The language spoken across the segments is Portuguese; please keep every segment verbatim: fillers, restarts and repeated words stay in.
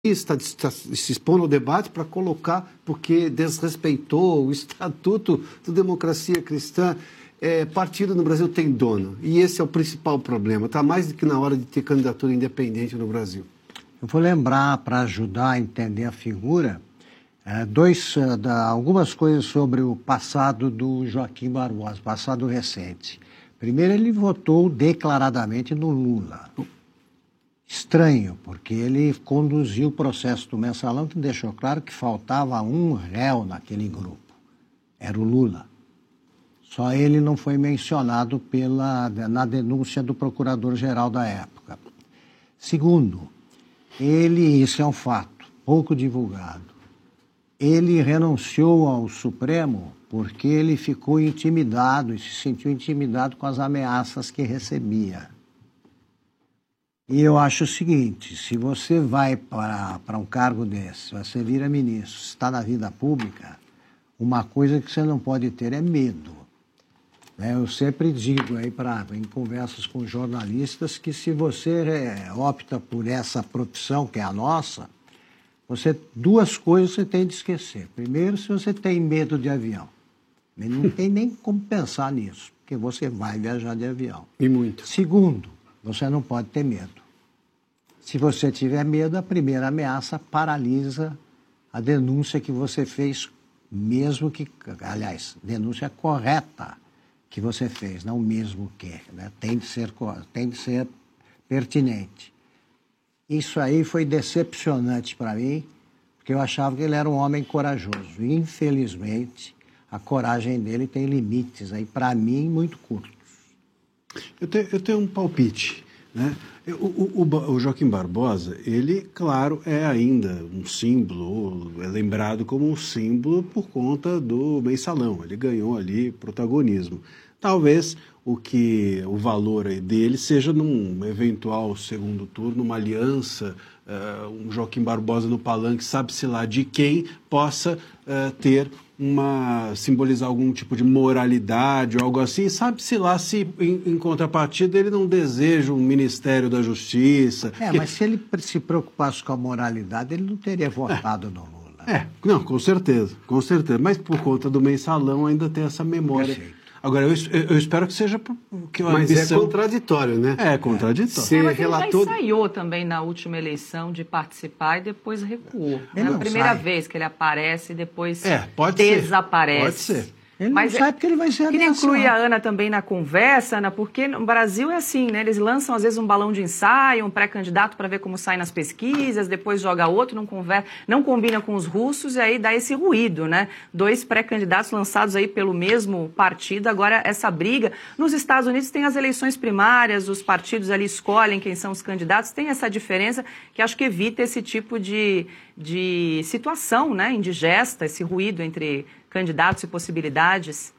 está, está se expondo ao debate para colocar, porque desrespeitou o Estatuto da Democracia Cristã. É, partido no Brasil tem dono, e esse é o principal problema. Está mais do que na hora de ter candidatura independente no Brasil. Eu vou lembrar, para ajudar a entender a figura, é, dois, uh, da, algumas coisas sobre o passado do Joaquim Barbosa, passado recente. Primeiro, ele votou declaradamente no Lula. Estranho, porque ele conduziu o processo do mensalão, que deixou claro que faltava um réu naquele grupo. Era o Lula. Só ele não foi mencionado pela, na denúncia do procurador-geral da época. Segundo, ele, isso é um fato, pouco divulgado, ele renunciou ao Supremo porque ele ficou intimidado e se sentiu intimidado com as ameaças que recebia. E eu acho o seguinte, se você vai para, para um cargo desse, você vira ministro, está na vida pública, uma coisa que você não pode ter é medo. Eu sempre digo aí pra, em conversas com jornalistas que se você é, opta por essa profissão, que é a nossa, você, duas coisas você tem de esquecer. Primeiro, se você tem medo de avião. Não tem nem como pensar nisso, porque você vai viajar de avião. E muito. Segundo, você não pode ter medo. Se você tiver medo, a primeira ameaça paralisa a denúncia que você fez, mesmo que, aliás, denúncia correta que você fez, não mesmo que, né? Tem de ser, tem de ser pertinente. Isso aí foi decepcionante para mim, porque eu achava que ele era um homem corajoso. Infelizmente, a coragem dele tem limites aí, para mim, muito curtos. Eu tenho, eu tenho um palpite, né? O, o, o Joaquim Barbosa, ele, claro, é ainda um símbolo, é lembrado como um símbolo por conta do mensalão. Ele ganhou ali protagonismo. Talvez o que o valor aí dele seja num eventual segundo turno, uma aliança, uh, um Joaquim Barbosa no palanque, sabe-se lá de quem, possa uh, ter uma, simbolizar algum tipo de moralidade ou algo assim, sabe-se lá se em, em contrapartida ele não deseja um Ministério da Justiça. É, que... mas se ele se preocupasse com a moralidade, ele não teria votado é. no Lula. É, não, com certeza, com certeza, mas por conta do mensalão ainda tem essa memória. Perfeito. Agora, eu, eu espero que seja... Que Mas ambição... é contraditório, né? É, contraditório. É, mas ele relator... já ensaiou também na última eleição de participar e depois recuou. É a primeira sai. vez que ele aparece e depois é, pode desaparece. Ser. Pode ser. Ele mas não sabe porque ele vai ser queria incluir a Ana também na conversa, Ana, porque no Brasil é assim, né? Eles lançam às vezes um balão de ensaio, um pré-candidato para ver como sai nas pesquisas, depois joga outro, não, conversa, não combina com os russos e aí dá esse ruído, né? Dois pré-candidatos lançados aí pelo mesmo partido, agora essa briga. Nos Estados Unidos tem as eleições primárias, os partidos ali escolhem quem são os candidatos, tem essa diferença que acho que evita esse tipo de, de situação, né? Indigesta, esse ruído entre candidatos e possibilidades?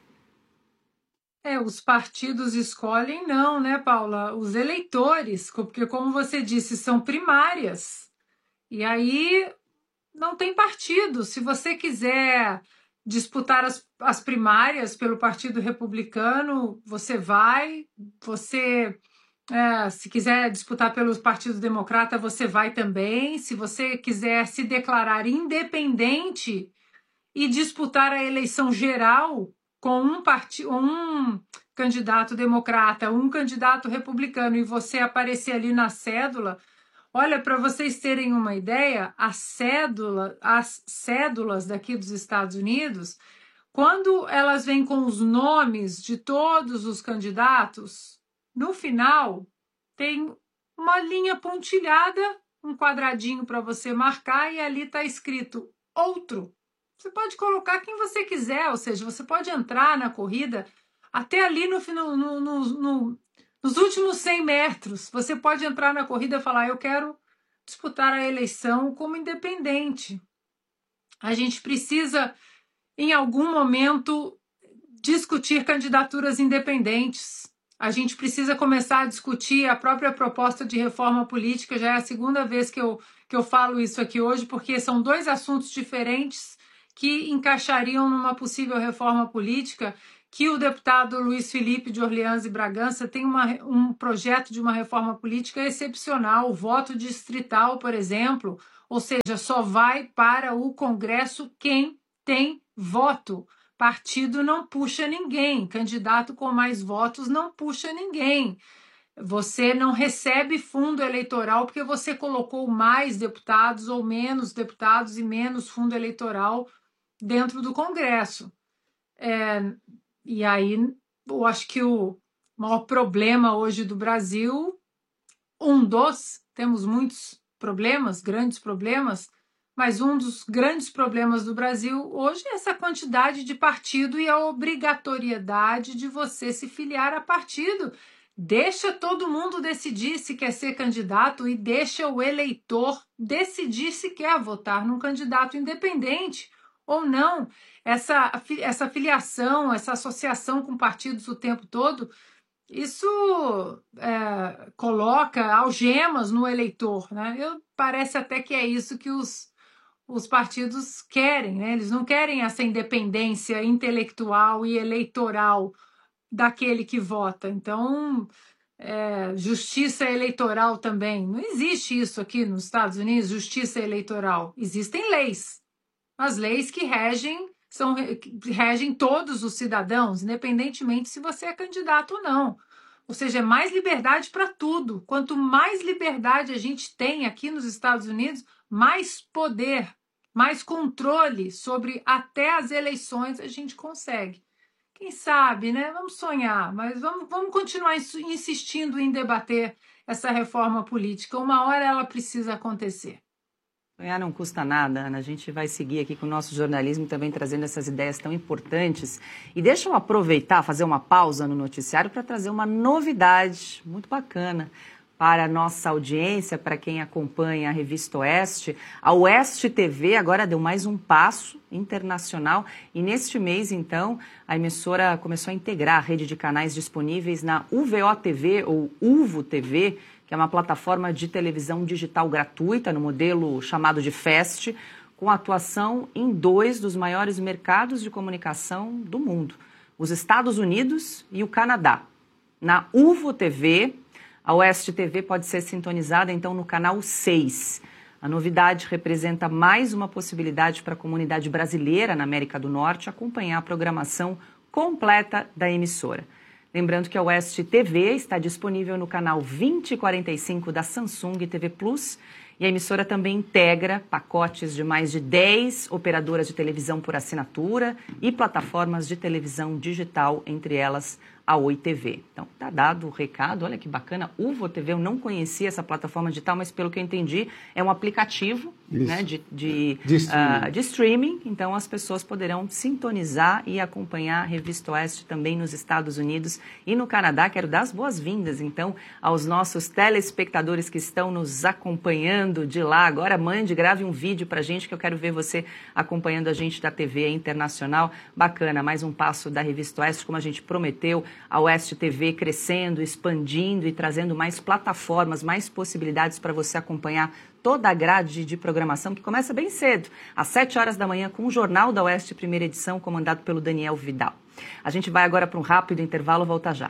É, os partidos escolhem não, né, Paula? Os eleitores, porque como você disse, são primárias. E aí não tem partido. Se você quiser disputar as, as primárias pelo Partido Republicano, você vai. Você, é, se quiser disputar pelo Partido Democrata, você vai também. Se você quiser se declarar independente e disputar a eleição geral com um, part... um candidato democrata, um candidato republicano, e você aparecer ali na cédula, olha, para vocês terem uma ideia, a cédula, as cédulas daqui dos Estados Unidos, quando elas vêm com os nomes de todos os candidatos, no final tem uma linha pontilhada, um quadradinho para você marcar, e ali está escrito outro. Você pode colocar quem você quiser, ou seja, você pode entrar na corrida até ali no, no, no, no, nos últimos cem metros. Você pode entrar na corrida e falar, eu quero disputar a eleição como independente. A gente precisa, em algum momento, discutir candidaturas independentes. A gente precisa começar a discutir a própria proposta de reforma política. Já é a segunda vez que eu, que eu falo isso aqui hoje, porque são dois assuntos diferentes que encaixariam numa possível reforma política, que o deputado Luiz Felipe de Orleans e Bragança tem uma, um projeto de uma reforma política excepcional, o voto distrital, por exemplo, Ou seja, só vai para o Congresso quem tem voto. Partido não puxa ninguém, candidato com mais votos não puxa ninguém. Você não recebe fundo eleitoral porque você colocou mais deputados ou menos deputados e menos fundo eleitoral dentro do Congresso. É, e aí, eu acho que o maior problema hoje do Brasil, um dos, temos muitos problemas, grandes problemas, mas um dos grandes problemas do Brasil hoje é essa quantidade de partido e a obrigatoriedade de você se filiar a partido. Deixa todo mundo decidir se quer ser candidato e deixa o eleitor decidir se quer votar num candidato independente ou não. Essa, essa filiação, essa associação com partidos o tempo todo, isso é, coloca algemas no eleitor, né? Eu, parece até que é isso que os os partidos querem, né? Eles não querem essa independência intelectual e eleitoral daquele que vota. Então, é, justiça eleitoral também. Não existe isso aqui nos Estados Unidos, justiça eleitoral. Existem leis. As leis que regem, são, que regem todos os cidadãos, independentemente se você é candidato ou não. Ou seja, é mais liberdade para tudo. Quanto mais liberdade a gente tem aqui nos Estados Unidos, mais poder, mais controle sobre até as eleições a gente consegue. Quem sabe, né? Vamos sonhar, mas vamos, vamos continuar insistindo em debater essa reforma política. Uma hora ela precisa acontecer. Sonhar não custa nada, Ana. A gente vai seguir aqui com o nosso jornalismo também trazendo essas ideias tão importantes. E deixa eu aproveitar, fazer uma pausa no noticiário para trazer uma novidade muito bacana para a nossa audiência, para quem acompanha a Revista Oeste. A Oeste T V agora deu mais um passo internacional e neste mês, então, a emissora começou a integrar a rede de canais disponíveis na U V O T V ou U V O T V, que é uma plataforma de televisão digital gratuita no modelo chamado de Fast, com atuação em dois dos maiores mercados de comunicação do mundo, os Estados Unidos e o Canadá. Na U V O T V, a Oeste T V pode ser sintonizada, então, no canal seis. A novidade representa mais uma possibilidade para a comunidade brasileira na América do Norte acompanhar a programação completa da emissora. Lembrando que a Oeste T V está disponível no canal vinte e quarenta e cinco da Samsung T V Plus e a emissora também integra pacotes de mais de dez operadoras de televisão por assinatura e plataformas de televisão digital, entre elas a Oi T V. Então, tá dado o recado, olha que bacana, U V O T V, eu não conhecia essa plataforma digital, mas pelo que eu entendi, é um aplicativo, né, de, de, de, streaming. Uh, de streaming, então as pessoas poderão sintonizar e acompanhar a Revista Oeste também nos Estados Unidos e no Canadá. Quero dar as boas-vindas, então, aos nossos telespectadores que estão nos acompanhando de lá. Agora mande, grave um vídeo pra gente, que eu quero ver você acompanhando a gente da T V internacional. Bacana, mais um passo da Revista Oeste, como a gente prometeu, a Oeste T V crescendo, expandindo e trazendo mais plataformas, mais possibilidades para você acompanhar toda a grade de programação, que começa bem cedo, às sete horas da manhã, com o Jornal da Oeste, primeira edição, comandado pelo Daniel Vidal. A gente vai agora para um rápido intervalo, volta já.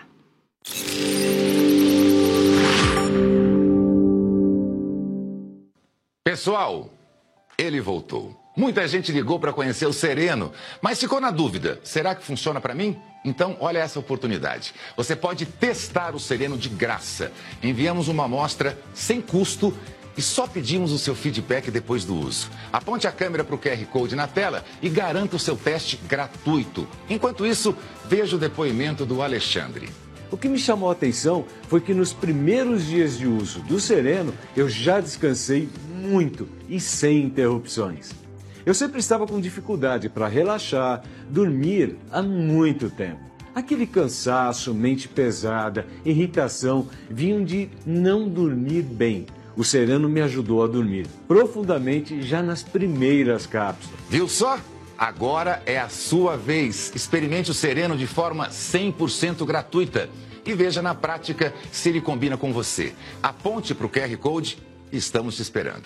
Pessoal, ele voltou. Muita gente ligou para conhecer o Sereno, mas ficou na dúvida, será que funciona para mim? Então, olha essa oportunidade. Você pode testar o Sereno de graça. Enviamos uma amostra sem custo e só pedimos o seu feedback depois do uso. Aponte a câmera para o Q R Code na tela e garanta o seu teste gratuito. Enquanto isso, veja o depoimento do Alexandre. O que me chamou a atenção foi que nos primeiros dias de uso do Sereno, eu já descansei muito e sem interrupções. Eu sempre estava com dificuldade para relaxar, dormir há muito tempo. Aquele cansaço, mente pesada, irritação, vinham de não dormir bem. O Sereno me ajudou a dormir profundamente já nas primeiras cápsulas. Viu só? Agora é a sua vez. Experimente o Sereno de forma cem por cento gratuita e veja na prática se ele combina com você. Aponte para o Q R Code e estamos te esperando.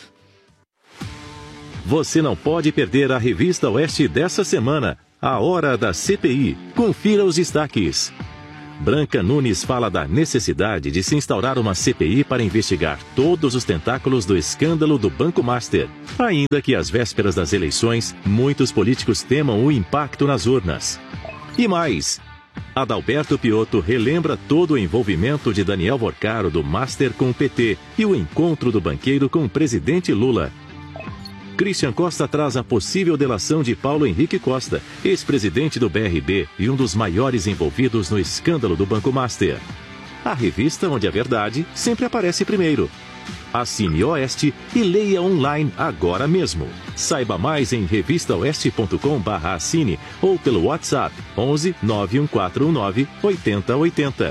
Você não pode perder a Revista Oeste dessa semana, a Hora da C P I. Confira os destaques. Branca Nunes fala da necessidade de se instaurar uma C P I para investigar todos os tentáculos do escândalo do Banco Master. Ainda que às vésperas das eleições, muitos políticos temam o impacto nas urnas. E mais, Adalberto Piotto relembra todo o envolvimento de Daniel Vorcaro do Master com o P T e o encontro do banqueiro com o presidente Lula. Christian Costa traz a possível delação de Paulo Henrique Costa, ex-presidente do B R B e um dos maiores envolvidos no escândalo do Banco Master. A revista onde a verdade sempre aparece primeiro. Assine Oeste e leia online agora mesmo. Saiba mais em revista oeste ponto com barra assine ou pelo WhatsApp onze nove um quatro um nove oito zero oito zero.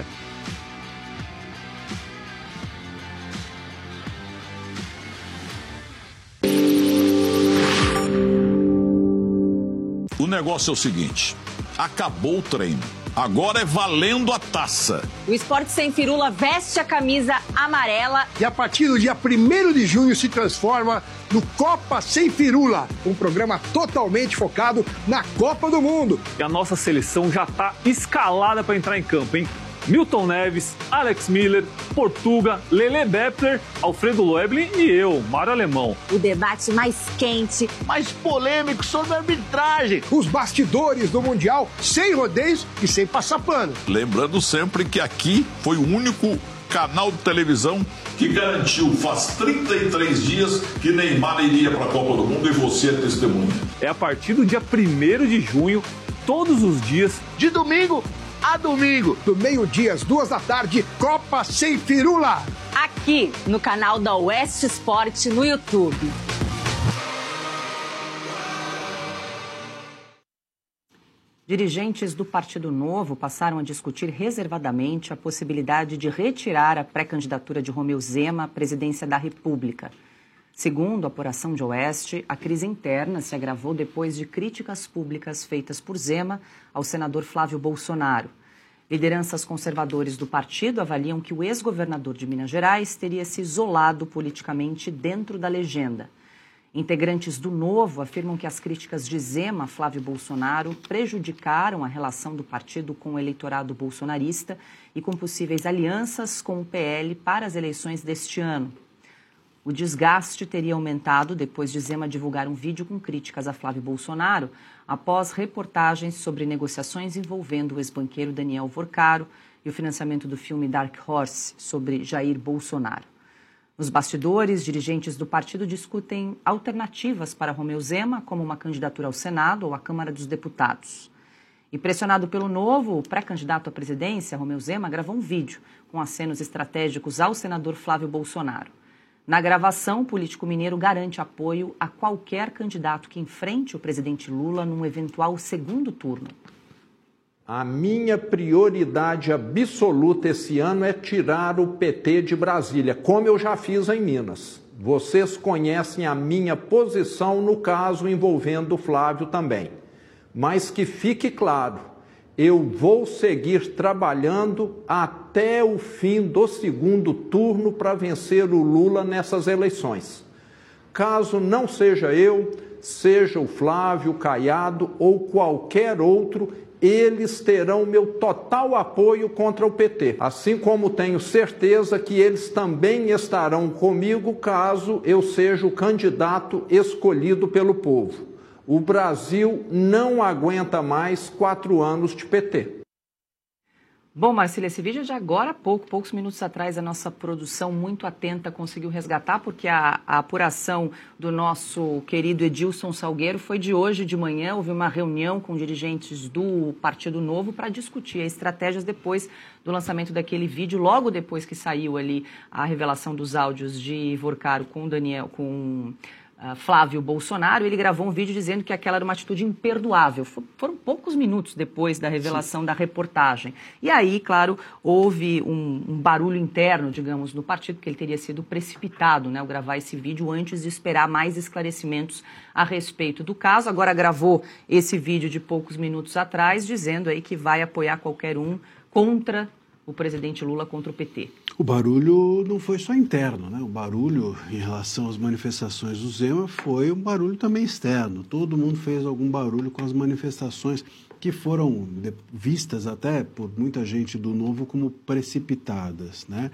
O negócio é o seguinte, acabou o treino, agora é valendo a taça. O Esporte Sem Firula veste a camisa amarela. E a partir do dia primeiro de junho se transforma no Copa Sem Firula, um programa totalmente focado na Copa do Mundo. E a nossa seleção já está escalada para entrar em campo, hein? Milton Neves, Alex Miller, Portuga, Lele Bepler, Alfredo Loeblin e eu, Mário Alemão. O debate mais quente, mais polêmico sobre a arbitragem. Os bastidores do Mundial sem rodeios e sem passar pano. Lembrando sempre que aqui foi o único canal de televisão que garantiu faz trinta e três dias que Neymar iria para a Copa do Mundo e você é testemunha. É a partir do dia primeiro de junho, todos os dias, de domingo a domingo, do meio-dia às duas da tarde, Copa Sem Firula. Aqui no canal da Oeste Esporte no YouTube. Dirigentes do Partido Novo passaram a discutir reservadamente a possibilidade de retirar a pré-candidatura de Romeu Zema à presidência da República. Segundo a apuração de Oeste, a crise interna se agravou depois de críticas públicas feitas por Zema ao senador Flávio Bolsonaro. Lideranças conservadores do partido avaliam que o ex-governador de Minas Gerais teria se isolado politicamente dentro da legenda. Integrantes do Novo afirmam que as críticas de Zema a Flávio Bolsonaro prejudicaram a relação do partido com o eleitorado bolsonarista e com possíveis alianças com o P L para as eleições deste ano. O desgaste teria aumentado depois de Zema divulgar um vídeo com críticas a Flávio Bolsonaro após reportagens sobre negociações envolvendo o ex-banqueiro Daniel Vorcaro e o financiamento do filme Dark Horse sobre Jair Bolsonaro. Nos bastidores, dirigentes do partido discutem alternativas para Romeu Zema, como uma candidatura ao Senado ou à Câmara dos Deputados. E pressionado pelo Novo, o pré-candidato à presidência, Romeu Zema, gravou um vídeo com acenos estratégicos ao senador Flávio Bolsonaro. Na gravação, o político mineiro garante apoio a qualquer candidato que enfrente o presidente Lula num eventual segundo turno. A minha prioridade absoluta esse ano é tirar o P T de Brasília, como eu já fiz em Minas. Vocês conhecem a minha posição no caso envolvendo o Flávio também. Mas que fique claro, eu vou seguir trabalhando até o fim do segundo turno para vencer o Lula nessas eleições. Caso não seja eu, seja o Flávio, Caiado ou qualquer outro, eles terão meu total apoio contra o P T. Assim como tenho certeza que eles também estarão comigo caso eu seja o candidato escolhido pelo povo. O Brasil não aguenta mais quatro anos de P T. Bom, Marcília, esse vídeo é de agora há pouco, poucos minutos atrás, a nossa produção muito atenta conseguiu resgatar, porque a, a apuração do nosso querido Edilson Salgueiro foi de hoje de manhã. Houve uma reunião com dirigentes do Partido Novo para discutir estratégias depois do lançamento daquele vídeo, logo depois que saiu ali a revelação dos áudios de Vorcaro com Daniel, com Uh, Flávio Bolsonaro. Ele gravou um vídeo dizendo que aquela era uma atitude imperdoável. For, foram poucos minutos depois da revelação Sim. da reportagem. E aí, claro, houve um, um barulho interno, digamos, no partido, porque ele teria sido precipitado, né, ao gravar esse vídeo antes de esperar mais esclarecimentos a respeito do caso. Agora gravou esse vídeo de poucos minutos atrás, dizendo aí que vai apoiar qualquer um contra o presidente Lula, contra o P T. O barulho não foi só interno, né? O barulho em relação às manifestações do Zema foi um barulho também externo. Todo mundo fez algum barulho com as manifestações que foram de, vistas até por muita gente do Novo como precipitadas, né?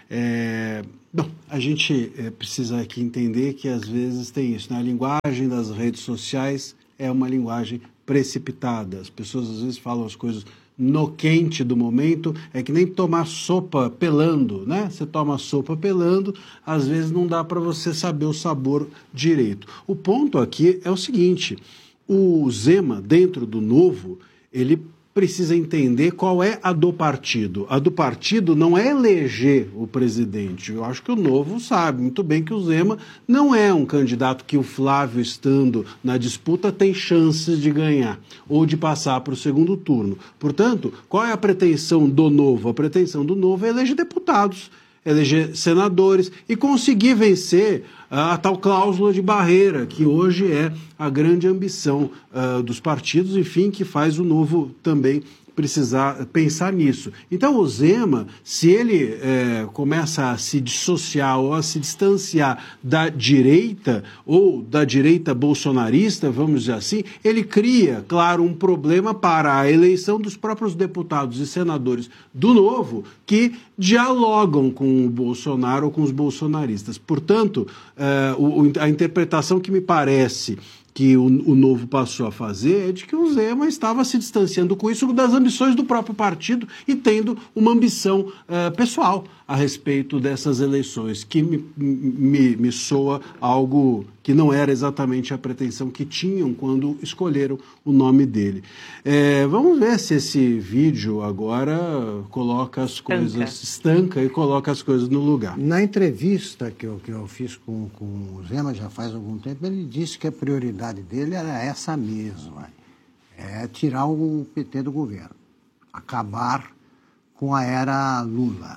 É, bom, a gente é, precisa aqui entender que às vezes tem isso, né? A linguagem das redes sociais é uma linguagem precipitada. As pessoas às vezes falam as coisas no quente do momento, é que nem tomar sopa pelando, né? Você toma sopa pelando, às vezes não dá para você saber o sabor direito. O ponto aqui é o seguinte, o Zema, dentro do Novo, ele precisa entender qual é a do partido. A do partido não é eleger o presidente. Eu acho que o Novo sabe muito bem que o Zema não é um candidato que o Flávio, estando na disputa, tem chances de ganhar ou de passar para o segundo turno. Portanto, qual é a pretensão do Novo? A pretensão do Novo é eleger deputados, eleger senadores e conseguir vencer a tal cláusula de barreira, que hoje é a grande ambição uh, dos partidos, enfim, que faz o Novo também precisar pensar nisso. Então, o Zema, se ele é, começa a se dissociar ou a se distanciar da direita ou da direita bolsonarista, vamos dizer assim, ele cria, claro, um problema para a eleição dos próprios deputados e senadores do Novo que dialogam com o Bolsonaro ou com os bolsonaristas. Portanto, é, o, a interpretação que me parece que o, o Novo passou a fazer é de que o Zema estava se distanciando com isso das ambições do próprio partido e tendo uma ambição uh, pessoal a respeito dessas eleições, que me, me, me soa algo que não era exatamente a pretensão que tinham quando escolheram o nome dele. É, vamos ver se esse vídeo agora coloca as coisas, estanca, estanca e coloca as coisas no lugar. Na entrevista que eu, que eu fiz com, com o Zema já faz algum tempo, ele disse que a prioridade dele era essa mesma, é tirar o P T do governo, acabar com a era Lula.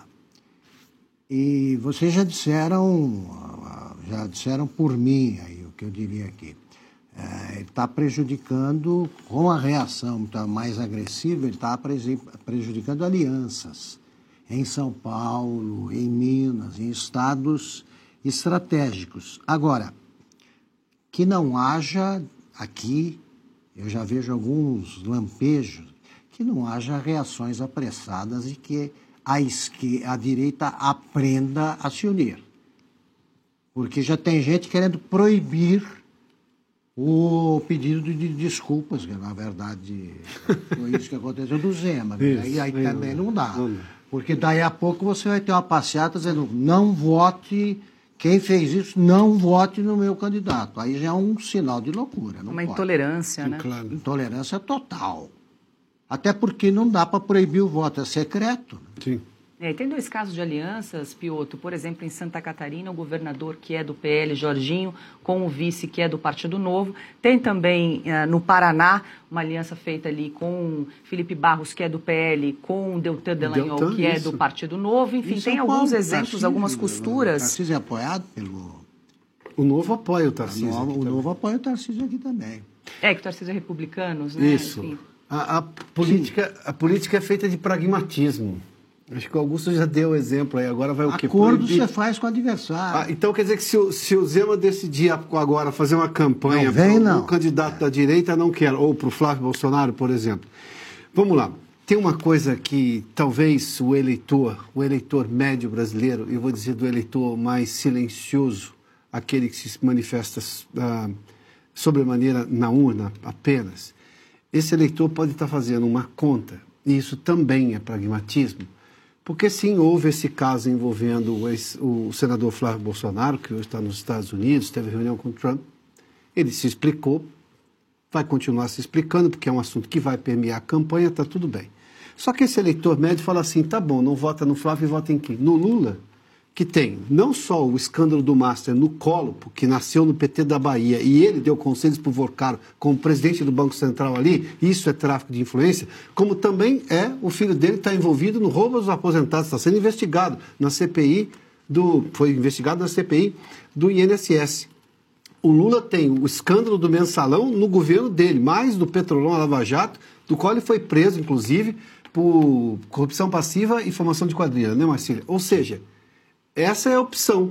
E vocês já disseram, já disseram por mim aí o que eu diria aqui. É, ele está prejudicando, com a reação tá mais agressiva, ele está prejudicando alianças em São Paulo, em Minas, em estados estratégicos. Agora, que não haja aqui, eu já vejo alguns lampejos, que não haja reações apressadas e que a, esquerda, a direita aprenda a se unir. Porque já tem gente querendo proibir o pedido de desculpas, que na verdade foi isso que aconteceu do Zema. Isso, e aí também não dá. Não. Porque daí a pouco você vai ter uma passeata dizendo, não vote, quem fez isso, não vote no meu candidato. Aí já é um sinal de loucura. Não uma pode. Intolerância, Sim, né? Claro. Intolerância total. Até porque não dá para proibir o voto, é secreto. Sim. É, tem dois casos de alianças, Piotr. Por exemplo, em Santa Catarina, o governador que é do P L, Jorginho, com o vice que é do Partido Novo. Tem também uh, no Paraná uma aliança feita ali com Felipe Barros, que é do P L, com Deltan Dallagnol, Deltan, que é isso. do Partido Novo. Enfim, isso tem alguns exemplos, Tarcísio, algumas costuras. O Tarcísio é apoiado pelo... O Novo apoia o Tarcísio. O Novo, o Novo apoia o Tarcísio aqui também. É, que o Tarcísio é republicanos, né? Isso. Enfim. A, a, política, a política é feita de pragmatismo. Acho que o Augusto já deu o exemplo aí. Agora vai o quê? Acordo você faz com o adversário. Ah, então quer dizer que se o, se o Zema decidir agora fazer uma campanha para o candidato da direita não quer, ou para o Flávio Bolsonaro, por exemplo. Vamos lá. Tem uma coisa que talvez o eleitor, o eleitor médio brasileiro, eu vou dizer do eleitor mais silencioso, aquele que se manifesta ah, sobremaneira na urna apenas, esse eleitor pode estar fazendo uma conta, e isso também é pragmatismo, porque sim, houve esse caso envolvendo o, ex, o senador Flávio Bolsonaro, que hoje está nos Estados Unidos, teve reunião com o Trump, ele se explicou, vai continuar se explicando, porque é um assunto que vai permear a campanha, está tudo bem. Só que esse eleitor médio fala assim, tá bom, não vota no Flávio e vota em quem? No Lula, que tem não só o escândalo do Master no colo, porque nasceu no P T da Bahia, e ele deu conselhos para o Vorcaro como presidente do Banco Central ali, isso é tráfico de influência, como também é o filho dele está envolvido no roubo dos aposentados, está sendo investigado na C P I, do, foi investigado na C P I do I N S S. O Lula tem o escândalo do mensalão no governo dele, mais do Petrolão a Lava Jato, do qual ele foi preso, inclusive, por corrupção passiva e formação de quadrilha, né, Marcília? Ou seja, essa é a opção.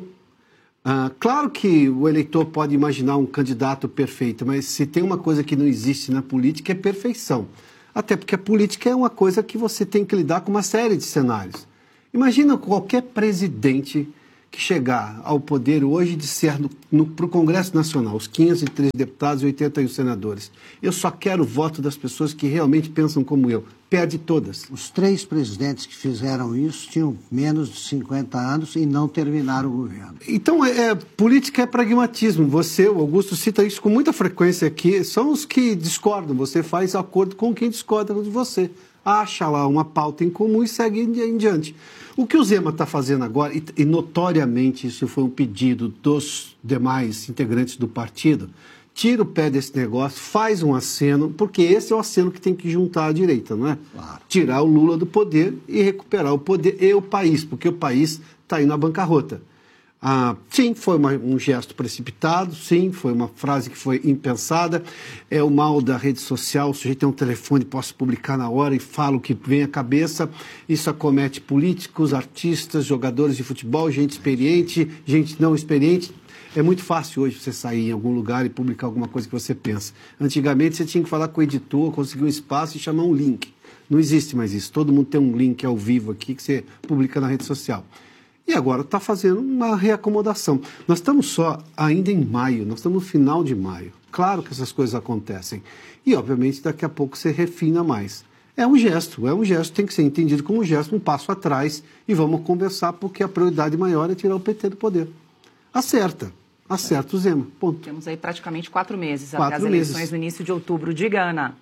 Ah, claro que o eleitor pode imaginar um candidato perfeito, mas se tem uma coisa que não existe na política é perfeição. Até porque a política é uma coisa que você tem que lidar com uma série de cenários. Imagina qualquer presidente que chegar ao poder hoje de ser para o Congresso Nacional, os quinhentos e três deputados e oitenta e um senadores. Eu só quero o voto das pessoas que realmente pensam como eu. Perde todas. Os três presidentes que fizeram isso tinham menos de cinquenta anos e não terminaram o governo. Então, é, é, política é pragmatismo. Você, o Augusto, cita isso com muita frequência aqui. São os que discordam. Você faz acordo com quem discorda de você. Acha lá uma pauta em comum e segue em diante. O que o Zema está fazendo agora, e, e notoriamente isso foi um pedido dos demais integrantes do partido, tira o pé desse negócio, faz um aceno, porque esse é o aceno que tem que juntar a direita, não é? Claro. Tirar o Lula do poder e recuperar o poder e o país, porque o país está indo à bancarrota. Ah, sim, foi uma, um gesto precipitado, sim, foi uma frase que foi impensada, é o mal da rede social, o sujeito tem um telefone, posso publicar na hora e falo o que vem à cabeça, isso acomete políticos, artistas, jogadores de futebol, gente experiente, gente não experiente. É muito fácil hoje você sair em algum lugar e publicar alguma coisa que você pensa. Antigamente você tinha que falar com o editor, conseguir um espaço e chamar um link. Não existe mais isso, todo mundo tem um link ao vivo aqui que você publica na rede social. E agora está fazendo uma reacomodação. Nós estamos só ainda em maio, nós estamos no final de maio. Claro que essas coisas acontecem. E, obviamente, daqui a pouco você refina mais. É um gesto, é um gesto, tem que ser entendido como um gesto, um passo atrás. E vamos conversar, porque a prioridade maior é tirar o P T do poder. Acerta, acerta o Zema, ponto. Temos aí praticamente quatro meses quatro até as meses. eleições no início de outubro. Diga, Ana.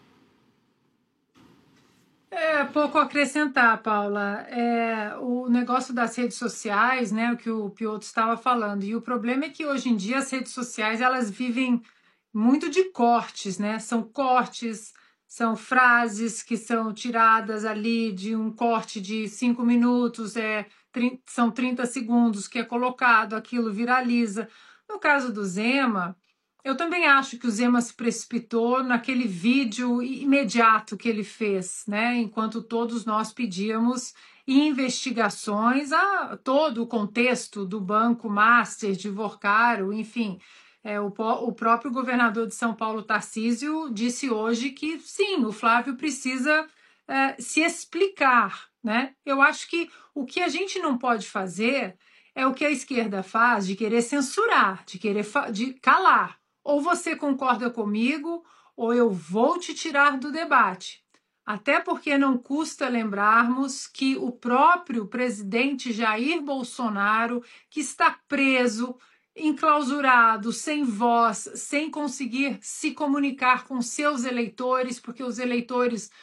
É, pouco a acrescentar, Paula. É, o negócio das redes sociais, né, o que o Piotr estava falando, e o problema é que hoje em dia as redes sociais elas vivem muito de cortes, né? São cortes, são frases que são tiradas ali de um corte de cinco minutos, é, são trinta segundos que é colocado, aquilo viraliza. No caso do Zema, eu também acho que o Zema se precipitou naquele vídeo imediato que ele fez, né? Enquanto todos nós pedíamos investigações a todo o contexto do Banco Master, de Vorcaro, enfim. É, o, o próprio governador de São Paulo, Tarcísio, disse hoje que sim, o Flávio precisa é, se explicar, né? Eu acho que o que a gente não pode fazer é o que a esquerda faz, de querer censurar, de querer de calar. Ou você concorda comigo, ou eu vou te tirar do debate. Até porque não custa lembrarmos que o próprio presidente Jair Bolsonaro, que está preso, enclausurado, sem voz, sem conseguir se comunicar com seus eleitores, porque os eleitores,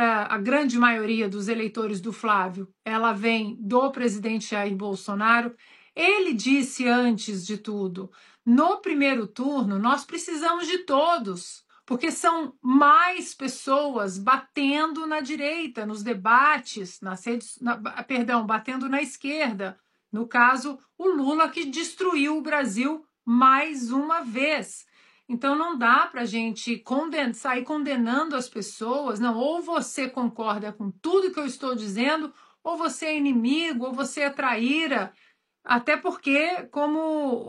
a grande maioria dos eleitores do Flávio, ela vem do presidente Jair Bolsonaro. Ele disse antes de tudo, no primeiro turno nós precisamos de todos, porque são mais pessoas batendo na direita, nos debates, nas redes, na, perdão, batendo na esquerda. No caso, o Lula que destruiu o Brasil mais uma vez. Então não dá para a gente conden- sair condenando as pessoas, não, ou você concorda com tudo que eu estou dizendo, ou você é inimigo, ou você é traíra. Até porque, como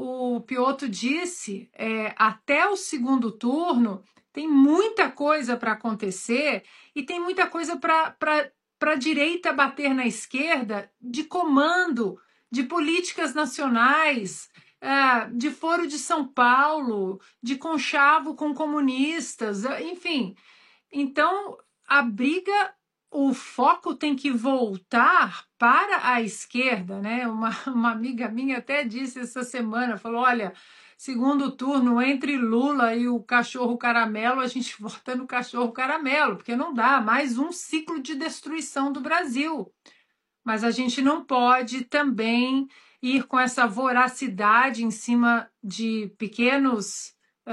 o Piotr disse, é, até o segundo turno tem muita coisa para acontecer e tem muita coisa para a direita bater na esquerda de comando, de políticas nacionais, é, de Foro de São Paulo, de conchavo com comunistas, enfim. Então, a briga... O foco tem que voltar para a esquerda, né? Uma, uma amiga minha até disse essa semana, falou, olha, segundo turno, entre Lula e o cachorro caramelo, a gente vota no cachorro caramelo, porque não dá, mais um ciclo de destruição do Brasil. Mas a gente não pode também ir com essa voracidade em cima de pequenos...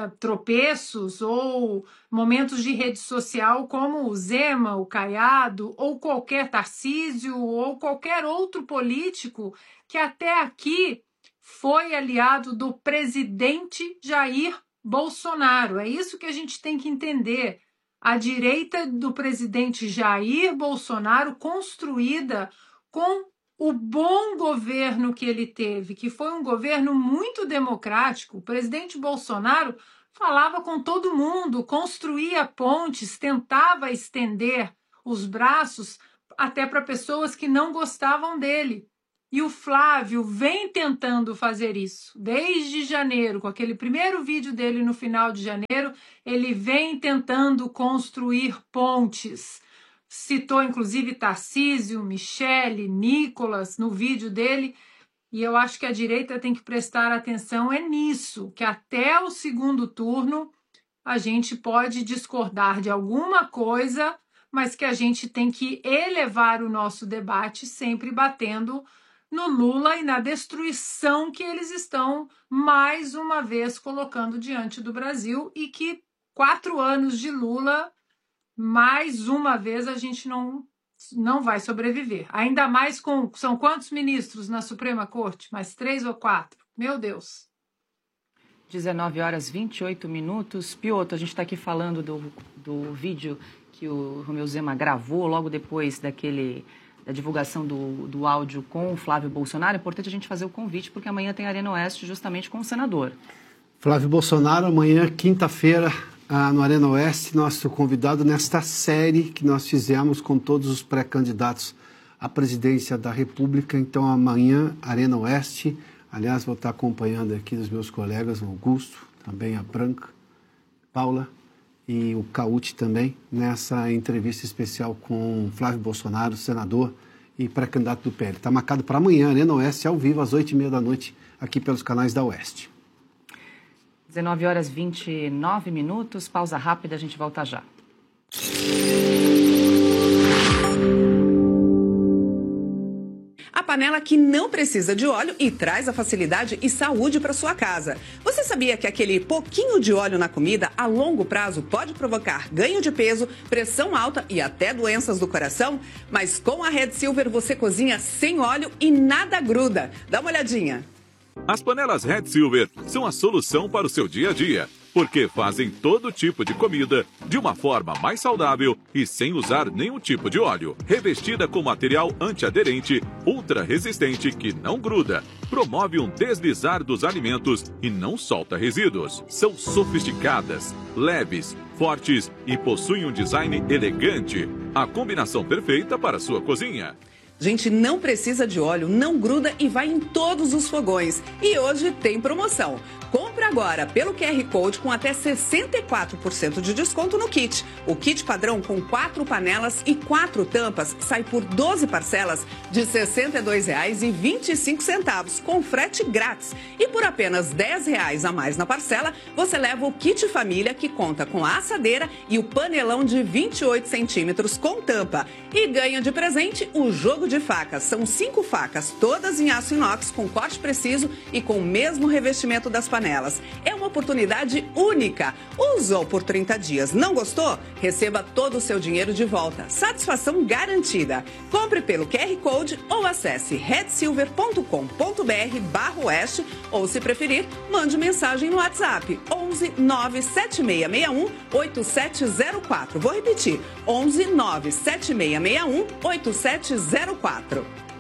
tropeços ou momentos de rede social como o Zema, o Caiado, ou qualquer Tarcísio, ou qualquer outro político que até aqui foi aliado do presidente Jair Bolsonaro. É isso que a gente tem que entender. A direita do presidente Jair Bolsonaro construída com o bom governo que ele teve, que foi um governo muito democrático. O presidente Bolsonaro falava com todo mundo, construía pontes, tentava estender os braços até para pessoas que não gostavam dele. E o Flávio vem tentando fazer isso desde janeiro, com aquele primeiro vídeo dele no final de janeiro, ele vem tentando construir pontes. Citou inclusive Tarcísio, Michele, Nicolas no vídeo dele. E eu acho que a direita tem que prestar atenção é nisso, que até o segundo turno a gente pode discordar de alguma coisa, mas que a gente tem que elevar o nosso debate sempre batendo no Lula e na destruição que eles estão mais uma vez colocando diante do Brasil e que quatro anos de Lula, mais uma vez a gente não não vai sobreviver. Ainda mais com... São quantos ministros na Suprema Corte? Mais três ou quatro? Meu Deus. dezenove horas e vinte e oito minutos. Piotr, a gente está aqui falando do, do vídeo que o Romeu Zema gravou logo depois daquele, da divulgação do, do áudio com o Flávio Bolsonaro. É importante a gente fazer o convite, porque amanhã tem Arena Oeste justamente com o senador. Flávio Bolsonaro, amanhã, quinta-feira, Ah, no Arena Oeste, nosso convidado nesta série que nós fizemos com todos os pré-candidatos à presidência da República. Então, amanhã, Arena Oeste. Aliás, vou estar acompanhando aqui os meus colegas, o Augusto, também a Branca, Paula e o Cauti também, nessa entrevista especial com Flávio Bolsonaro, senador e pré-candidato do P L. Está marcado para amanhã, Arena Oeste, ao vivo, às oito e meia da noite, aqui pelos canais da Oeste. dezenove horas e vinte e nove minutos, pausa rápida, a gente volta já. A panela que não precisa de óleo e traz a facilidade e saúde para sua casa. Você sabia que aquele pouquinho de óleo na comida a longo prazo pode provocar ganho de peso, pressão alta e até doenças do coração? Mas com a Red Silver você cozinha sem óleo e nada gruda. Dá uma olhadinha. As panelas Red Silver são a solução para o seu dia a dia, porque fazem todo tipo de comida de uma forma mais saudável e sem usar nenhum tipo de óleo. Revestida com material antiaderente, ultra resistente que não gruda, promove um deslizar dos alimentos e não solta resíduos. São sofisticadas, leves, fortes e possuem um design elegante. A combinação perfeita para a sua cozinha. Gente, não precisa de óleo, não gruda e vai em todos os fogões. E hoje tem promoção. Compre agora pelo Q R Code com até sessenta e quatro por cento de desconto no kit. O kit padrão com quatro panelas e quatro tampas sai por doze parcelas de sessenta e dois reais e vinte e cinco centavos, com frete grátis. E por apenas dez reais a mais na parcela, você leva o kit família que conta com a assadeira e o panelão de vinte e oito centímetros com tampa. E ganha de presente o jogo de facas. São cinco facas, todas em aço inox, com corte preciso e com o mesmo revestimento das panelas. É uma oportunidade única. Usou por trinta dias, não gostou? Receba todo o seu dinheiro de volta. Satisfação garantida. Compre pelo Q R Code ou acesse red silver ponto com ponto br barra oeste ou, se preferir, mande mensagem no WhatsApp onze nove sete seis seis um oito sete zero quatro. Vou repetir, onze nove sete seis seis um oito sete zero quatro.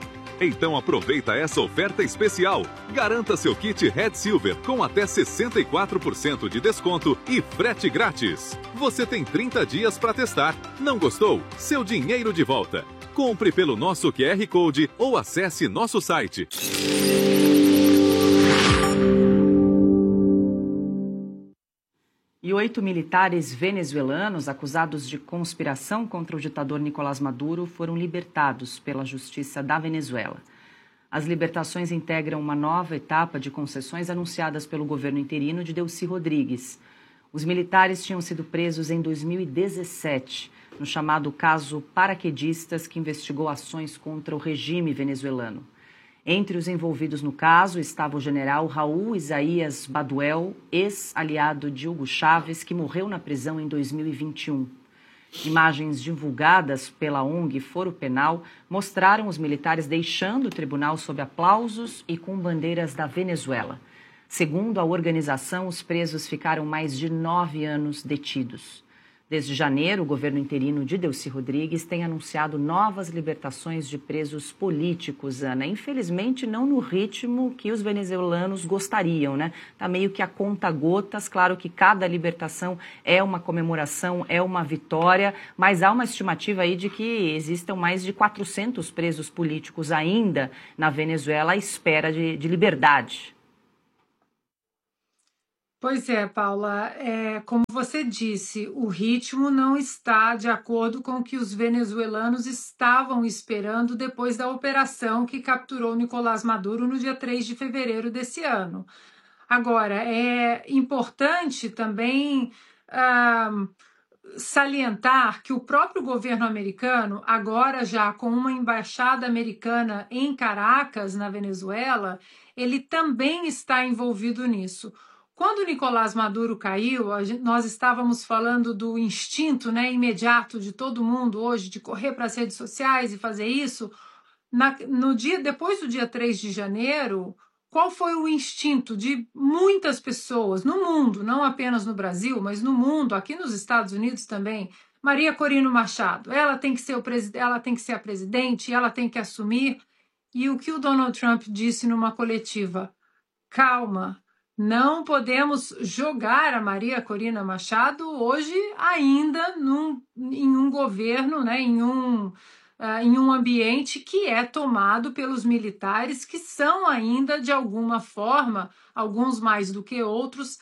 Então aproveita essa oferta especial. Garanta seu kit Red Silver com até sessenta e quatro por cento de desconto e frete grátis. Você tem trinta dias para testar. Não gostou? Seu dinheiro de volta. Compre pelo nosso Q R Code ou acesse nosso site. E oito militares venezuelanos acusados de conspiração contra o ditador Nicolás Maduro foram libertados pela Justiça da Venezuela. As libertações integram uma nova etapa de concessões anunciadas pelo governo interino de Delcy Rodrigues. Os militares tinham sido presos em dois mil e dezessete, no chamado caso Paraquedistas, que investigou ações contra o regime venezuelano. Entre os envolvidos no caso estava o general Raul Isaías Baduel, ex-aliado de Hugo Chávez, que morreu na prisão em dois mil e vinte e um. Imagens divulgadas pela O N G Foro Penal mostraram os militares deixando o tribunal sob aplausos e com bandeiras da Venezuela. Segundo a organização, os presos ficaram mais de nove anos detidos. Desde janeiro, o governo interino de Delcy Rodrigues tem anunciado novas libertações de presos políticos, Ana. Infelizmente, não no ritmo que os venezuelanos gostariam, né? Tá meio que a conta gotas. Claro que cada libertação é uma comemoração, é uma vitória, mas há uma estimativa aí de que existam mais de quatrocentos presos políticos ainda na Venezuela à espera de, de liberdade. Pois é, Paula, é, como você disse, o ritmo não está de acordo com o que os venezuelanos estavam esperando depois da operação que capturou Nicolás Maduro no dia três de fevereiro desse ano. Agora, é importante também ah, salientar que o próprio governo americano, agora já com uma embaixada americana em Caracas, na Venezuela, ele também está envolvido nisso. Quando Nicolás Maduro caiu, nós estávamos falando do instinto, né, imediato de todo mundo hoje de correr para as redes sociais e fazer isso. Na, no dia, depois do dia três de janeiro, qual foi o instinto de muitas pessoas no mundo, não apenas no Brasil, mas no mundo, aqui nos Estados Unidos também? Maria Corina Machado, ela tem que ser o presid- ela tem que ser a presidente, ela tem que assumir. E o que o Donald Trump disse numa coletiva? Calma. Não podemos jogar a Maria Corina Machado hoje ainda num, em um governo, né, em, um, uh, em um ambiente que é tomado pelos militares que são ainda, de alguma forma, alguns mais do que outros,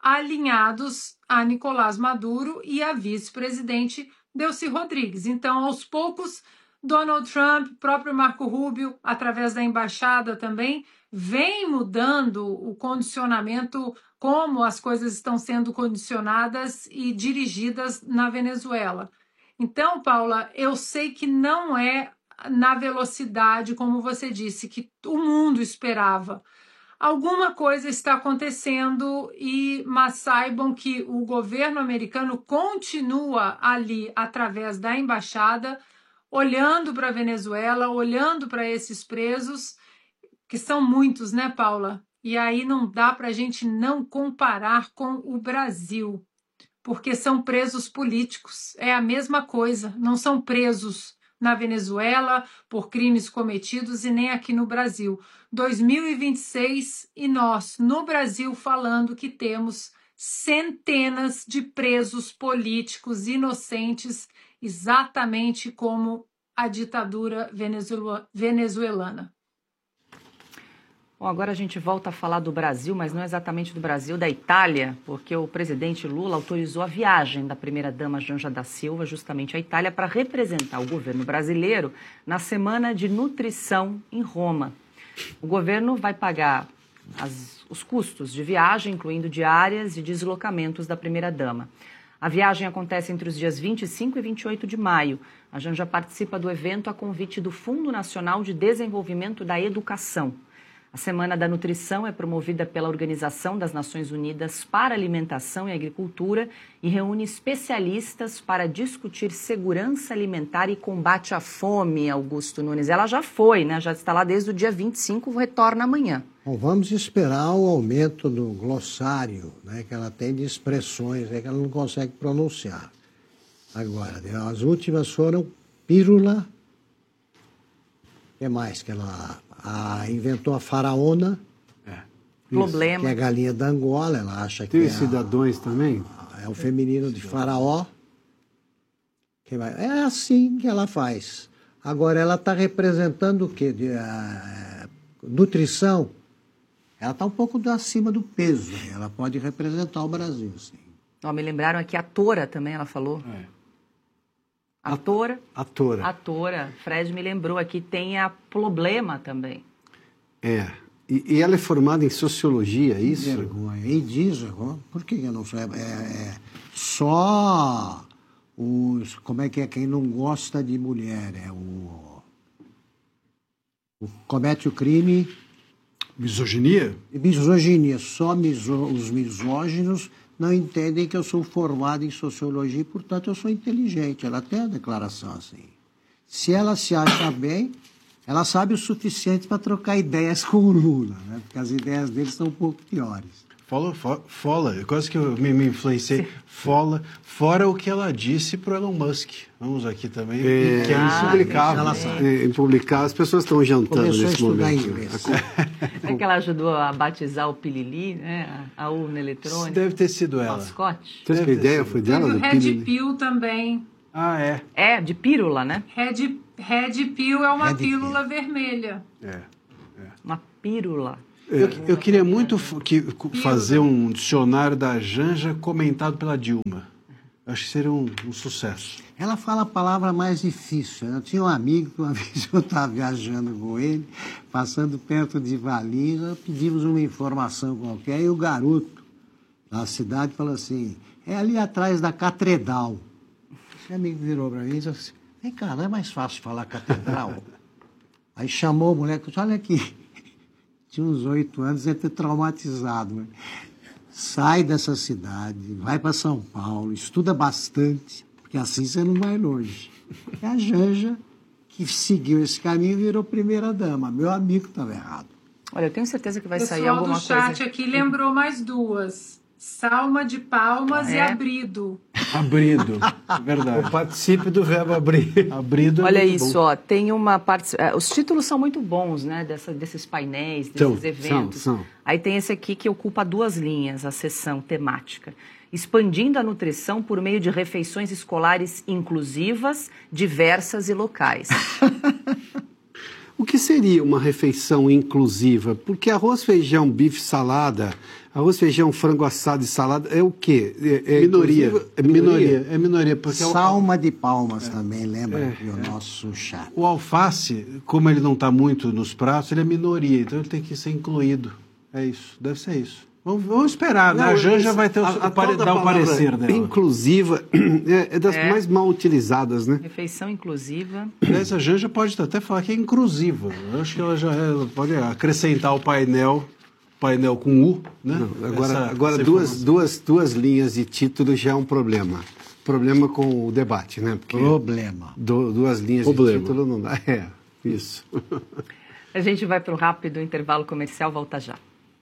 alinhados a Nicolás Maduro e a vice-presidente Delcy Rodrigues. Então, aos poucos, Donald Trump, próprio Marco Rubio, através da embaixada também, vem mudando o condicionamento, como as coisas estão sendo condicionadas e dirigidas na Venezuela. Então, Paula, eu sei que não é na velocidade, como você disse, que o mundo esperava. Alguma coisa está acontecendo, e mas saibam que o governo americano continua ali, através da embaixada, olhando para a Venezuela, olhando para esses presos, que são muitos, né, Paula? E aí não dá para a gente não comparar com o Brasil, porque são presos políticos, é a mesma coisa, não são presos na Venezuela por crimes cometidos e nem aqui no Brasil. dois mil e vinte e seis e nós, no Brasil, falando que temos centenas de presos políticos inocentes, exatamente como a ditadura venezuelana. Bom, agora a gente volta a falar do Brasil, mas não exatamente do Brasil, da Itália, porque o presidente Lula autorizou a viagem da primeira-dama Janja da Silva justamente à Itália para representar o governo brasileiro na Semana de Nutrição em Roma. O governo vai pagar as, os custos de viagem, incluindo diárias e deslocamentos da primeira-dama. A viagem acontece entre os dias vinte e cinco e vinte e oito de maio. A Janja participa do evento a convite do Fundo Nacional de Desenvolvimento da Educação. A Semana da Nutrição é promovida pela Organização das Nações Unidas para Alimentação e Agricultura e reúne especialistas para discutir segurança alimentar e combate à fome, Augusto Nunes. Ela já foi, né? Já está lá desde o dia vinte e cinco, retorna amanhã. Bom, vamos esperar o aumento do glossário, né, que ela tem de expressões, né, que ela não consegue pronunciar. Agora, as últimas foram pílula, o que mais que ela... A, inventou a faraona, é. Problema. Que é a galinha da Angola, ela acha Tem que os é, cidadãos também? A, é o feminino de faraó. Que vai, é assim que ela faz. Agora, ela está representando o quê? De, uh, nutrição. Ela está um pouco acima do peso. Ela pode representar o Brasil, sim. Ó, me lembraram aqui, a Tora também, ela falou. É. A Tora. A Tora. A Tora. Fred me lembrou aqui, tem a Problema também. É. E, e ela é formada em sociologia, é isso? Que vergonha. E diz, por que eu não sei? É, é só os... Como é que é? Quem não gosta de mulher é o... o comete o crime... Misoginia? Misoginia. Só miso, os misóginos não entendem que eu sou formado em sociologia e, portanto, eu sou inteligente. Ela tem a declaração assim. Se ela se acha bem, ela sabe o suficiente para trocar ideias com o Lula, né? Porque as ideias dele são um pouco piores. Fola, fo, fola, quase que eu me, me influenciei. Fola, fora o que ela disse para o Elon Musk. Vamos aqui também. É, que é impublicável. É impublicável. As pessoas estão jantando Começou nesse a estudar momento. inglês. É que ela ajudou a batizar o Pilili, né? A urna eletrônica. Deve ter sido ela. Mascote. Você tem ideia? Foi dela? Teve o do Red Pilili? Pill também. Ah, é. É, de pílula, né? Red, Red Pill é uma Red pílula vermelha. É. Uma pílula. Eu, eu queria muito que, fazer um dicionário da Janja comentado pela Dilma. Acho que seria um, um sucesso. Ela fala a palavra mais difícil. Eu tinha um amigo que uma vez eu estava viajando com ele, passando perto de Valinhos, pedimos uma informação qualquer, e o garoto da cidade falou assim, é ali atrás da Catedral. Esse amigo virou para mim e disse assim, vem cá, não é mais fácil falar Catedral? Aí chamou o moleque e disse, olha aqui, tinha uns oito anos, ia ter traumatizado. Né? Sai dessa cidade, vai para São Paulo, estuda bastante, porque assim você não vai longe. É a Janja que seguiu esse caminho e virou primeira-dama. Meu amigo estava errado. Olha, eu tenho certeza que vai Pessoal sair alguma do coisa. chat aqui lembrou mais duas. Salma de palmas Ah, e é? abrido. Abrido, verdade. Participe do verbo abrir. Abrido é Olha muito isso, bom. ó, tem uma parte... eh, Os títulos são muito bons, né, dessa, desses painéis, desses São, eventos. são, são. Aí tem esse aqui que ocupa duas linhas, a seção temática. Expandindo a nutrição por meio de refeições escolares inclusivas, diversas e locais. O que seria uma refeição inclusiva? Porque arroz, feijão, bife, salada, arroz, feijão, frango assado e salada é o quê? É, é minoria. É minoria. minoria. É minoria. Porque Salma de palmas é. também, lembra? É, aqui, o é. nosso chat. O alface, como ele não está muito nos pratos, ele é minoria, então ele tem que ser incluído. É isso, deve ser isso. Vamos, vamos esperar, né? A Janja vai ter o, a, o a pare, tal dar o parecer dela. Inclusiva é, é das É. mais mal utilizadas, né? Refeição inclusiva. Aliás, a Janja pode até falar que é inclusiva. Eu acho que ela já ela pode acrescentar o painel, painel com U, né? Não, agora Essa- agora essa duas, duas, duas linhas de título já é um problema. Problema com o debate, né? Porque Problema. du- duas linhas Problema. de título não dá. É, isso. A gente vai para o rápido intervalo comercial, volta já.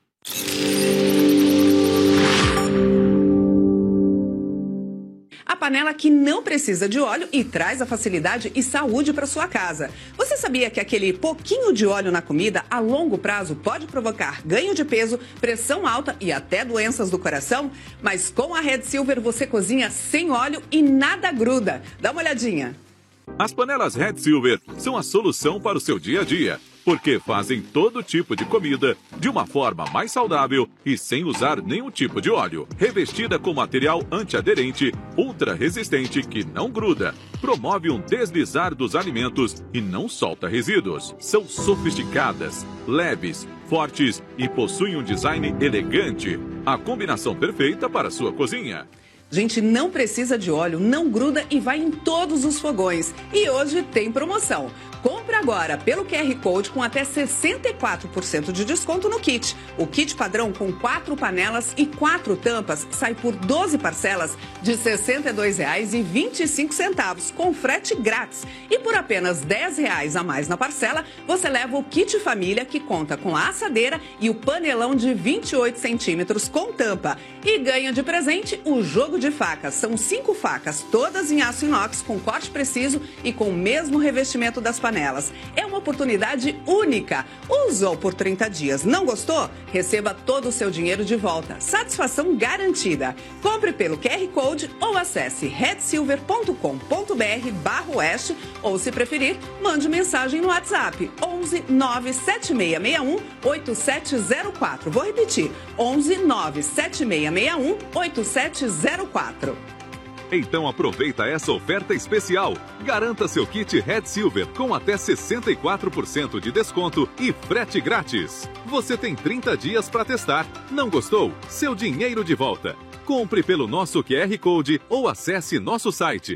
A panela que não precisa de óleo e traz a facilidade e saúde para sua casa. Você sabia que aquele pouquinho de óleo na comida a longo prazo pode provocar ganho de peso, pressão alta e até doenças do coração? Mas com a Red Silver você cozinha sem óleo e nada gruda. Dá uma olhadinha. As panelas Red Silver são a solução para o seu dia a dia, porque fazem todo tipo de comida de uma forma mais saudável e sem usar nenhum tipo de óleo. Revestida com material antiaderente, ultra resistente que não gruda, promove um deslizar dos alimentos e não solta resíduos. São sofisticadas, leves, fortes e possuem um design elegante. A combinação perfeita para a sua cozinha. Gente, não precisa de óleo, não gruda e vai em todos os fogões. E hoje tem promoção. Compre agora pelo Q R Code com até sessenta e quatro por cento de desconto no kit. O kit padrão com quatro panelas e quatro tampas sai por doze parcelas de sessenta e dois reais e vinte e cinco centavos, com frete grátis. E por apenas dez reais a mais na parcela, você leva o kit família que conta com a assadeira e o panelão de vinte e oito centímetros com tampa. E ganha de presente o jogo de facas. São cinco facas, todas em aço inox com corte preciso e com o mesmo revestimento das panelas. É uma oportunidade única. Usou por trinta dias, não gostou? Receba todo o seu dinheiro de volta. Satisfação garantida. Compre pelo Q R Code ou acesse red silver ponto com ponto br barra oeste ou, se preferir, mande mensagem no WhatsApp onze nove sete seis seis um oito sete zero quatro. Vou repetir, onze nove sete seis seis um oito sete zero quatro. Então aproveita essa oferta especial. Garanta seu kit Red Silver com até sessenta e quatro por cento de desconto e frete grátis. Você tem trinta dias para testar. Não gostou? Seu dinheiro de volta. Compre pelo nosso Q R Code ou acesse nosso site.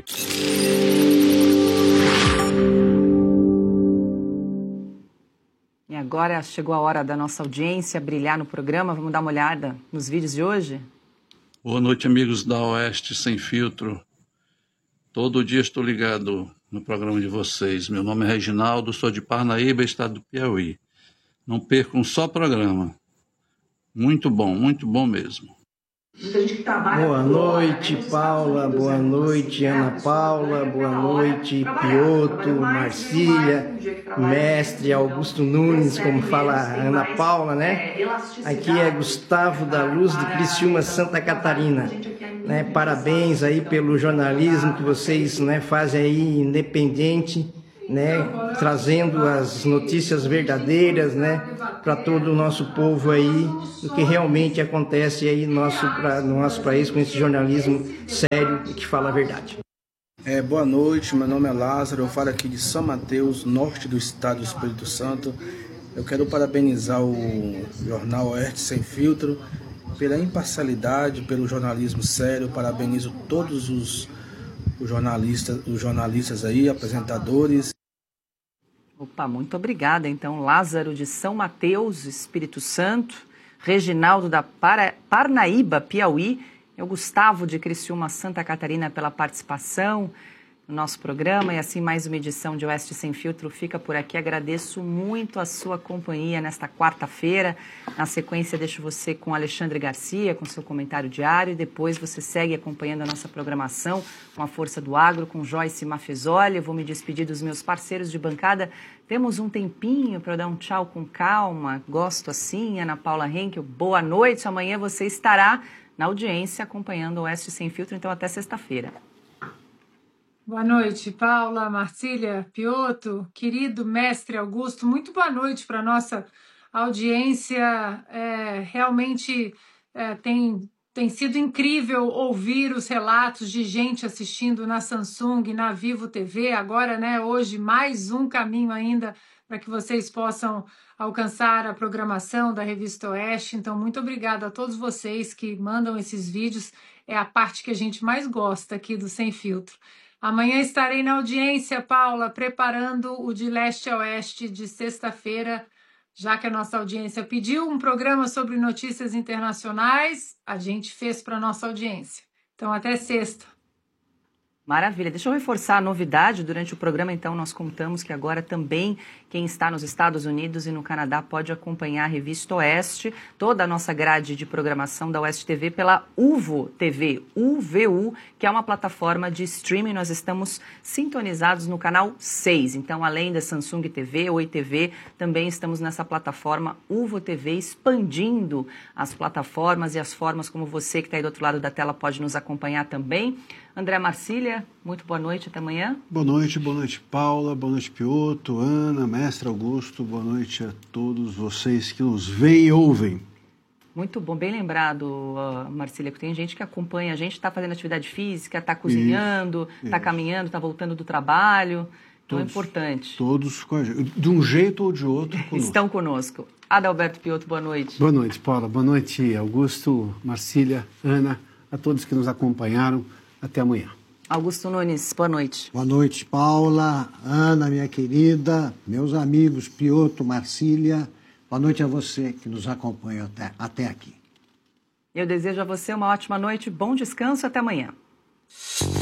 E agora chegou a hora da nossa audiência brilhar no programa. Vamos dar uma olhada nos vídeos de hoje? Boa noite, amigos da Oeste Sem Filtro. Todo dia estou ligado no programa de vocês. Meu nome é Reginaldo, sou de Parnaíba, estado do Piauí. Não perco um só programa. Muito bom, muito bom mesmo. Boa noite, Paula. Boa noite, Ana Paula. Boa noite, Pioto, Marcília, mestre Augusto Nunes, como fala a Ana Paula, né? Aqui é Gustavo da Luz de Criciúma, Santa Catarina. Né? Parabéns aí pelo jornalismo que vocês, né, fazem aí independente, né, trazendo as notícias verdadeiras, né, para todo o nosso povo aí, o que realmente acontece aí no nosso, pra, no nosso país com esse jornalismo sério e que fala a verdade. É, boa noite, meu nome é Lázaro, eu falo aqui de São Mateus, norte do estado do Espírito Santo. Eu quero parabenizar o jornal Oeste Sem Filtro pela imparcialidade, pelo jornalismo sério. Parabenizo todos os, os, jornalistas, os jornalistas aí, apresentadores. Opa, muito obrigada. Então, Lázaro de São Mateus, Espírito Santo, Reginaldo da Para... Parnaíba, Piauí, e o Gustavo de Criciúma, Santa Catarina, pela participação no nosso programa. E assim, mais uma edição de Oeste Sem Filtro fica por aqui. Agradeço muito a sua companhia nesta quarta-feira. Na sequência, deixo você com Alexandre Garcia, com seu comentário diário. E depois você segue acompanhando a nossa programação com a Força do Agro, com Joyce Mafezoli. Eu vou me despedir dos meus parceiros de bancada. Temos um tempinho para dar um tchau com calma. Gosto assim, Ana Paula Henkel. Boa noite. Amanhã você estará na audiência acompanhando o Oeste Sem Filtro. Então, até sexta-feira. Boa noite, Paula, Marcília, Pioto, querido mestre Augusto, muito boa noite para a nossa audiência. É, realmente é, tem, tem sido incrível ouvir os relatos de gente assistindo na Samsung, na Vivo T V. Agora, né, hoje, mais um caminho ainda para que vocês possam alcançar a programação da Revista Oeste. Então, muito obrigada a todos vocês que mandam esses vídeos. É a parte que a gente mais gosta aqui do Sem Filtro. Amanhã estarei na audiência, Paula, preparando o de leste a oeste de sexta-feira, já que a nossa audiência pediu um programa sobre notícias internacionais, a gente fez para a nossa audiência. Então, até sexta. Maravilha. Deixa eu reforçar a novidade. Durante o programa, então, nós contamos que agora também quem está nos Estados Unidos e no Canadá pode acompanhar a Revista Oeste, toda a nossa grade de programação da Oeste T V pela Uvo T V, U V U, que é uma plataforma de streaming. Nós estamos sintonizados no canal seis. Então, além da Samsung T V, Oi T V, também estamos nessa plataforma Uvo T V, expandindo as plataformas e as formas como você que está aí do outro lado da tela pode nos acompanhar também. André Marcília, muito boa noite, até amanhã. Boa noite, boa noite, Paula, boa noite, Pioto, Ana, mestre Augusto, boa noite a todos vocês que nos veem e ouvem. Muito bom, bem lembrado, uh, Marcília, que tem gente que acompanha a gente, está fazendo atividade física, está cozinhando, está caminhando, está voltando do trabalho, então todos, é importante. Todos com a gente, de um jeito ou de outro conosco. Estão conosco. Adalberto Pioto, boa noite. Boa noite, Paula, boa noite, Augusto, Marcília, Ana, a todos que nos acompanharam. Até amanhã. Augusto Nunes, boa noite. Boa noite, Paula, Ana, minha querida, meus amigos Pioto, Marcília. Boa noite a você que nos acompanha até, até aqui. Eu desejo a você uma ótima noite, bom descanso, até amanhã.